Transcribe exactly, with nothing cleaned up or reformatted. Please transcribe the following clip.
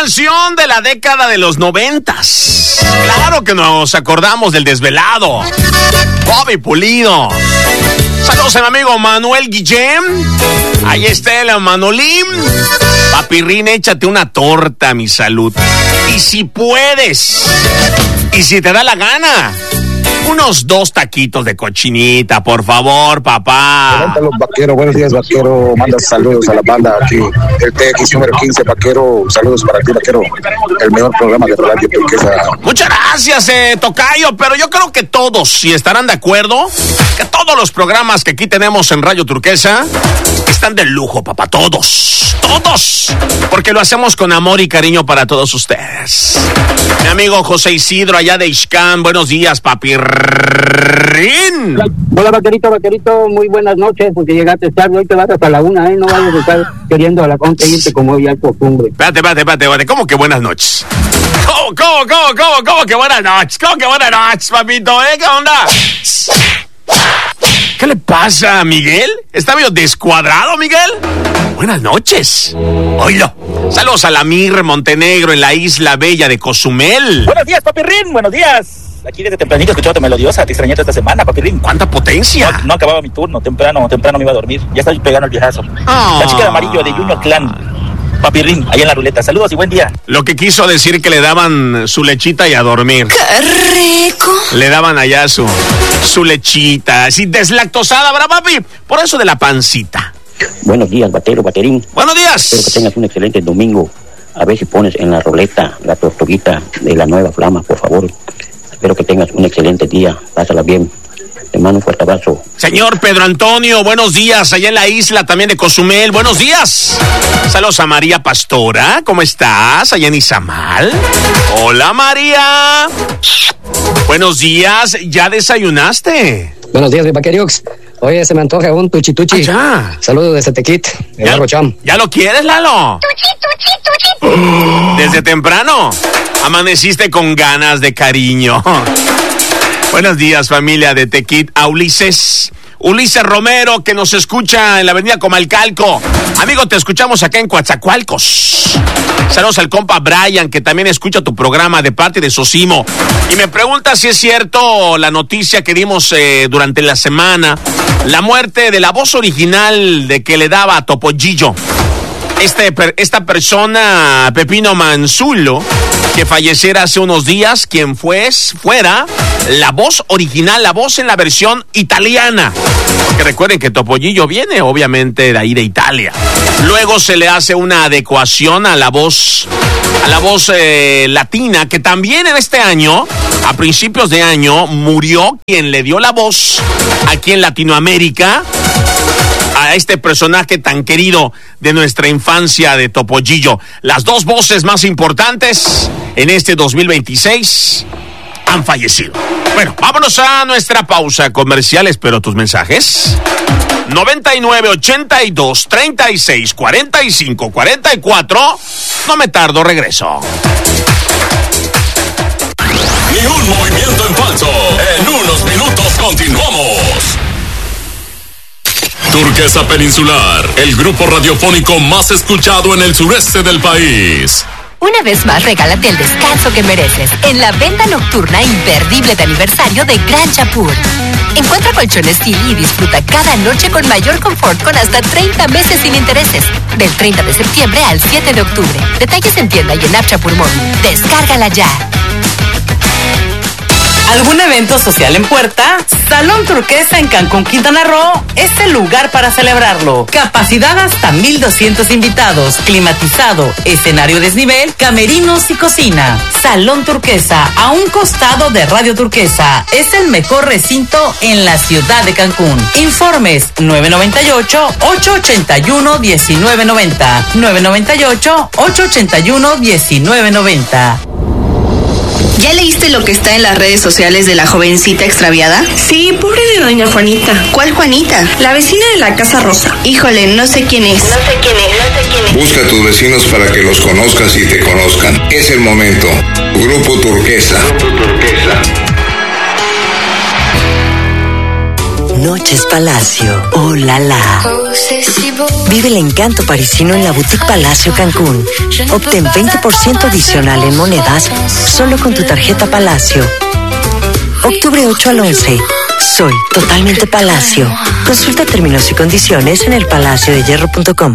canción de la década de los noventas. Claro que nos acordamos del Desvelado, Bobby Pulido. Saludos a mi amigo Manuel Guillén. Ahí está el Manolín. Papirrín, échate una torta, mi salud. Y si puedes, y si te da la gana, unos dos taquitos de cochinita, por favor, papá. Levántalo, vaquero. Buenos días, vaquero. Manda saludos a la banda aquí. El T X número quince, vaquero. Saludos para ti, vaquero. El mejor programa de Radio Turquesa. Muchas gracias, eh, tocayo. Pero yo creo que todos, si estarán de acuerdo, que todos los programas que aquí tenemos en Radio Turquesa están de lujo, papá. Todos. Todos. Porque lo hacemos con amor y cariño para todos ustedes. Mi amigo José Isidro, allá de Ixcán. Buenos días, papi. Rin. Hola, vaquerito, vaquerito, muy buenas noches, porque llegaste tarde, hoy te vas hasta la una, ¿eh? No vayas a estar queriendo a la conta irte como ya es costumbre. Espérate, espérate, espérate, espérate, ¿cómo que buenas noches? ¿Cómo, cómo, cómo, cómo, cómo que buenas noches? ¿Cómo que buenas noches, papito, eh? ¿Qué onda? ¿Qué le pasa a Miguel? ¿Está medio descuadrado, Miguel? Buenas noches. Oílo. Saludos a la Mir Montenegro en la isla bella de Cozumel. Buenos días, papi Rin, buenos días. Aquí desde tempranito escuchando Melodiosa, te extrañé esta semana, papi Rin. ¿Cuánta potencia? No, no acababa mi turno, temprano, temprano me iba a dormir. Ya estoy pegando el viejazo. Oh. La chica de amarillo de Junior Clan, papi Rin, allá en la ruleta. Saludos y buen día. Lo que quiso decir que le daban su lechita y a dormir. ¡Qué rico! Le daban allá su, su lechita, así deslactosada, ¿verdad, papi? Por eso de la pancita. Buenos días, vaquero, vaquerín. Buenos días. Espero que tengas un excelente domingo. A ver si pones en la roleta la tortuguita de la nueva flama, por favor. Espero que tengas un excelente día. Pásala bien. Te mando un fuerte abrazo. Señor Pedro Antonio, buenos días. Allá en la isla también de Cozumel. Buenos días. Saludos a María Pastora. ¿Cómo estás? Allá en Izamal. Hola, María. Buenos días. ¿Ya desayunaste? Buenos días, mi vaqueriox. Oye, se me antoja un tuchi tuchi. Ah, saludos desde Tequit, de Barro Cham. ¿Ya lo quieres, Lalo? Tuchi, tuchi, tuchi. Desde temprano amaneciste con ganas de cariño. Buenos días, familia de Tequit. A Ulises. Ulises Romero, que nos escucha en la avenida Comalcalco. Amigo, te escuchamos acá en Coatzacoalcos. Saludos al compa Brian, que también escucha tu programa de parte de Sosimo. Y me pregunta si es cierto la noticia que dimos eh, durante la semana. La muerte de la voz original de que le daba a Topollillo. Este, esta persona, Pepino Manzulo, que falleciera hace unos días, quien fue, fuera la voz original, la voz en la versión italiana. Porque recuerden que Topollillo viene obviamente de ahí de Italia. Luego se le hace una adecuación a la voz, a la voz eh, latina, que también en este año, a principios de año, murió quien le dio la voz aquí en Latinoamérica a este personaje tan querido de nuestra infancia de Topollillo. Las dos voces más importantes en este dos mil veintiséis han fallecido. Bueno, vámonos a nuestra pausa comercial. Espero tus mensajes. noventa y nueve, ochenta y dos, treinta y seis, cuarenta y cinco, cuarenta y cuatro. No me tardo, regreso. Ni un movimiento en falso. En unos minutos continuamos. Turquesa Peninsular, el grupo radiofónico más escuchado en el sureste del país. Una vez más, regálate el descanso que mereces en la venta nocturna imperdible de aniversario de Gran Chapur. Encuentra colchones Philly y disfruta cada noche con mayor confort con hasta treinta meses sin intereses. Del treinta de septiembre al siete de octubre. Detalles en tienda y en App Chapur Móvil. Descárgala ya. ¿Algún evento social en puerta? Salón Turquesa en Cancún, Quintana Roo es el lugar para celebrarlo. Capacidad hasta mil doscientos invitados, climatizado, escenario desnivel, camerinos y cocina. Salón Turquesa, a un costado de Radio Turquesa, es el mejor recinto en la ciudad de Cancún. Informes nueve noventa y ocho, ocho ochenta y uno, diecinueve noventa. nueve noventa y ocho, ocho ochenta y uno, diecinueve noventa. ¿Ya leíste lo que está en las redes sociales de la jovencita extraviada? Sí, pobre de doña Juanita. ¿Cuál Juanita? La vecina de la Casa Rosa. Híjole, no sé quién es. No sé quién es, no sé quién es. Busca a tus vecinos para que los conozcas y te conozcan. Es el momento. Grupo Turquesa. Grupo Turquesa. Noches Palacio. Oh la la. Vive el encanto parisino en la Boutique Palacio Cancún. Obtén veinte por ciento adicional en monedas solo con tu tarjeta Palacio. Octubre ocho al once. Soy totalmente Palacio. Consulta términos y condiciones en el palacio de hierro punto com.